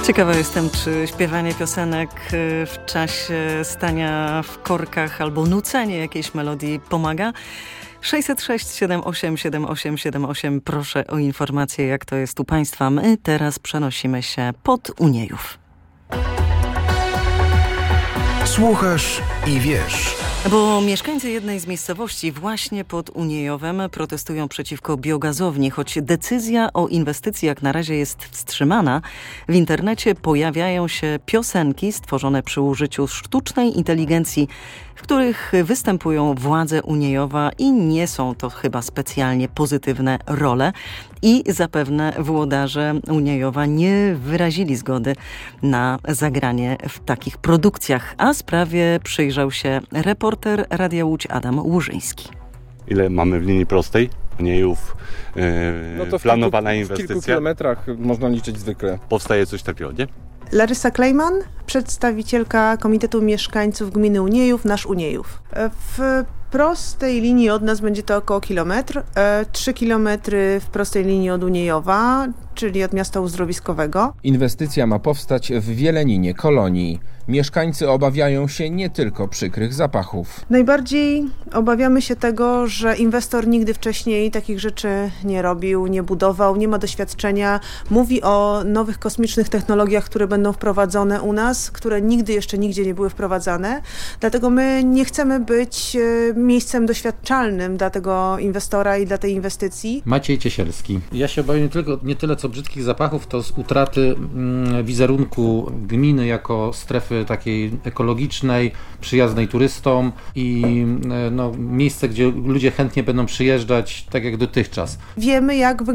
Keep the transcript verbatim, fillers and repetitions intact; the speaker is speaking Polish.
Ciekawa jestem, czy śpiewanie piosenek w czasie stania w korkach albo nucenie jakiejś melodii pomaga. sześćset sześć siedem osiem siedem osiem siedem osiem. Proszę o informację, jak to jest u Państwa. My teraz przenosimy się pod Uniejów. Słuchasz i wiesz. Bo mieszkańcy jednej z miejscowości właśnie pod Uniejowem protestują przeciwko biogazowni. Choć decyzja o inwestycji jak na razie jest wstrzymana, w internecie pojawiają się piosenki stworzone przy użyciu sztucznej inteligencji, w których występują władze Uniejowa i nie są to chyba specjalnie pozytywne role. I zapewne włodarze Uniejowa nie wyrazili zgody na zagranie w takich produkcjach, a sprawie przyjrzał się reporter Radia Łódź Adam Łużyński. Ile mamy w linii prostej? Uniejów, yy, no to w planowana kilku, inwestycja? W kilku kilometrach można liczyć zwykle. Powstaje coś takiego, nie? Larysa Klejman, przedstawicielka Komitetu Mieszkańców Gminy Uniejów, Nasz Uniejów. W prostej linii od nas będzie to około kilometr, trzy kilometry w prostej linii od Uniejowa, czyli od miasta uzdrowiskowego. Inwestycja ma powstać w Wieleninie, kolonii. Mieszkańcy obawiają się nie tylko przykrych zapachów. Najbardziej obawiamy się tego, że inwestor nigdy wcześniej takich rzeczy nie robił, nie budował, nie ma doświadczenia. Mówi o nowych kosmicznych technologiach, które będą wprowadzone u nas, które nigdy jeszcze nigdzie nie były wprowadzane. Dlatego my nie chcemy być miejscem doświadczalnym dla tego inwestora i dla tej inwestycji. Maciej Ciesielski. Ja się obawiam nie, tylko, nie tyle co brzydkich zapachów, to z utraty mm, wizerunku gminy jako strefy takiej ekologicznej, przyjaznej turystom i no, miejsce, gdzie ludzie chętnie będą przyjeżdżać tak jak dotychczas. Wiemy, jak